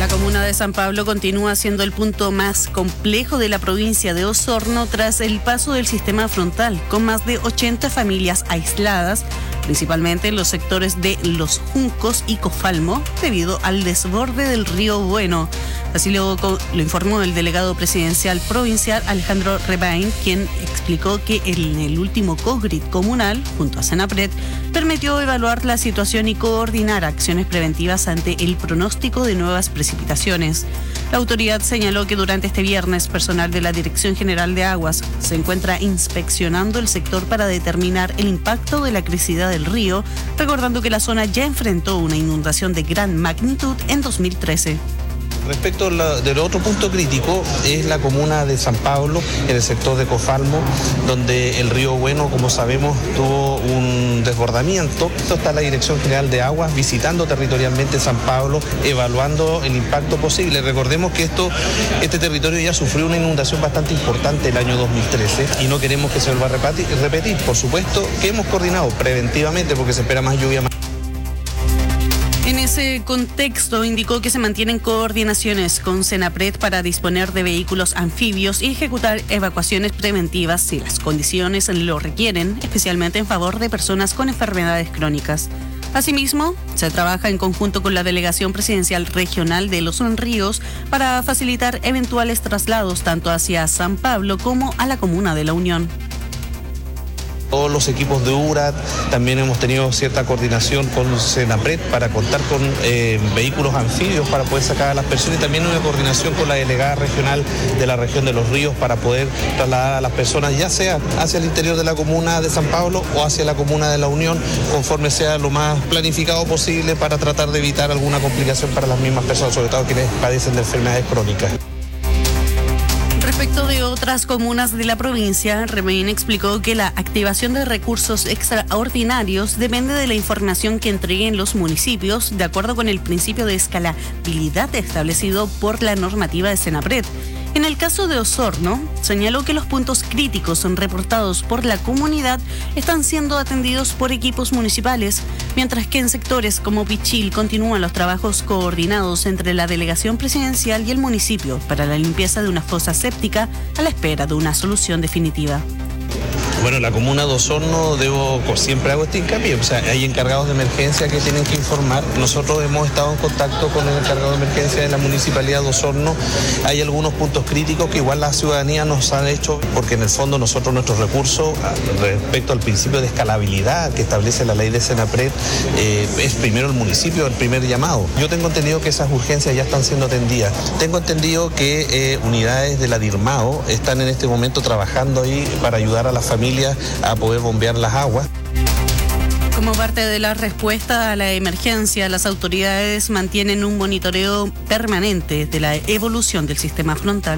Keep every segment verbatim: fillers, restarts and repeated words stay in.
La comuna de San Pablo continúa siendo el punto más complejo de la provincia de Osorno tras el paso del sistema frontal, con más de ochenta familias aisladas, principalmente en los sectores de Los Juncos y Cofalmo, debido al desborde del río Bueno. Así lo, lo informó el delegado presidencial provincial Alejandro Rebain, quien explicó que en el último COGRIT comunal, junto a Senapred, permitió evaluar la situación y coordinar acciones preventivas ante el pronóstico de nuevas precipitaciones. La autoridad señaló que durante este viernes, personal de la Dirección General de Aguas se encuentra inspeccionando el sector para determinar el impacto de la crecida del río, recordando que la zona ya enfrentó una inundación de gran magnitud en dos mil trece. Respecto del otro punto crítico es la comuna de San Pablo, en el sector de Cofalmo, donde el río Bueno, como sabemos, tuvo un desbordamiento. Esto está la Dirección General de Aguas visitando territorialmente San Pablo, evaluando el impacto posible. Recordemos que esto, este territorio ya sufrió una inundación bastante importante el año dos mil trece y no queremos que se vuelva a repetir. Por supuesto que hemos coordinado preventivamente porque se espera más lluvia. Más En ese contexto, indicó que se mantienen coordinaciones con Senapred para disponer de vehículos anfibios y ejecutar evacuaciones preventivas si las condiciones lo requieren, especialmente en favor de personas con enfermedades crónicas. Asimismo, se trabaja en conjunto con la Delegación Presidencial Regional de Los Ríos para facilitar eventuales traslados tanto hacia San Pablo como a la comuna de La Unión. Todos los equipos de U R A T, también hemos tenido cierta coordinación con Senapred para contar con eh, vehículos anfibios para poder sacar a las personas y también una coordinación con la delegada regional de la región de Los Ríos para poder trasladar a las personas ya sea hacia el interior de la comuna de San Pablo o hacia la comuna de La Unión, conforme sea lo más planificado posible para tratar de evitar alguna complicación para las mismas personas, sobre todo quienes padecen de enfermedades crónicas. Respecto de otras comunas de la provincia, Rebain explicó que la activación de recursos extraordinarios depende de la información que entreguen los municipios, de acuerdo con el principio de escalabilidad establecido por la normativa de Senapred. En el caso de Osorno, señaló que los puntos críticos son reportados por la comunidad están siendo atendidos por equipos municipales, mientras que en sectores como Pichil continúan los trabajos coordinados entre la delegación presidencial y el municipio para la limpieza de una fosa séptica a la espera de una solución definitiva. Bueno, la comuna de Osorno, debo, siempre hago este hincapié, o sea, hay encargados de emergencia que tienen que informar. Nosotros hemos estado en contacto con el encargado de emergencia de la Municipalidad de Osorno. Hay algunos puntos críticos que igual la ciudadanía nos ha hecho, porque en el fondo nosotros nuestros recursos, respecto al principio de escalabilidad que establece la ley de Senapred, eh, es primero el municipio, el primer llamado. Yo tengo entendido que esas urgencias ya están siendo atendidas. Tengo entendido que eh, unidades de la DIRMAO están en este momento trabajando ahí para ayudar a las familias a poder bombear las aguas. Como parte de la respuesta a la emergencia, las autoridades mantienen un monitoreo permanente de la evolución del sistema frontal.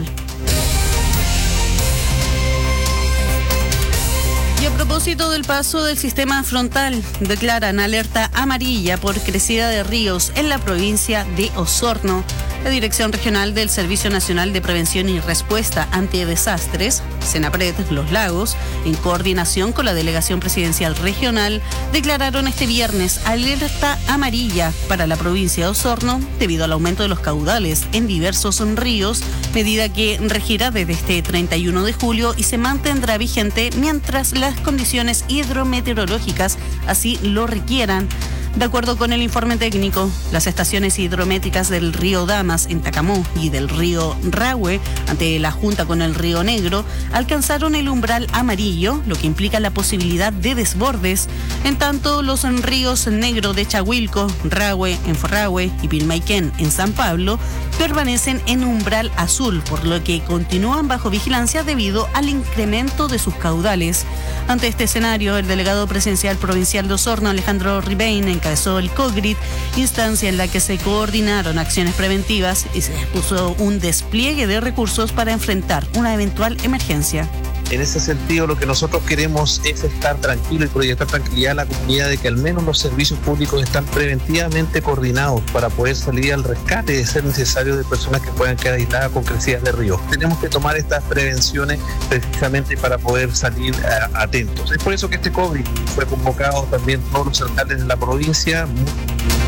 Y a propósito del paso del sistema frontal, declaran alerta amarilla por crecida de ríos en la provincia de Osorno. La Dirección Regional del Servicio Nacional de Prevención y Respuesta ante Desastres, Senapred Los Lagos, en coordinación con la Delegación Presidencial Regional, declararon este viernes alerta amarilla para la provincia de Osorno debido al aumento de los caudales en diversos ríos, medida que regirá desde este treinta y uno de julio y se mantendrá vigente mientras las condiciones hidrometeorológicas así lo requieran. De acuerdo con el informe técnico, las estaciones hidrométricas del río Damas en Tacamó y del río Rahue, ante la junta con el río Negro, alcanzaron el umbral amarillo, lo que implica la posibilidad de desbordes. En tanto, los ríos Negro de Chahuilco, Rahue en Forrahue y Pilmaiquén en San Pablo permanecen en umbral azul, por lo que continúan bajo vigilancia debido al incremento de sus caudales. Ante este escenario, el delegado presidencial provincial de Osorno, Alejandro Rebain, encabezó el COGRIT, instancia en la que se coordinaron acciones preventivas y se dispuso un despliegue de recursos para enfrentar una eventual emergencia. En ese sentido, lo que nosotros queremos es estar tranquilos y proyectar tranquilidad a la comunidad de que al menos los servicios públicos están preventivamente coordinados para poder salir al rescate de ser necesario de personas que puedan quedar aisladas con crecidas de río. Tenemos que tomar estas prevenciones precisamente para poder salir uh, atentos. Es por eso que este COVID fue convocado también todos los alcaldes de la provincia.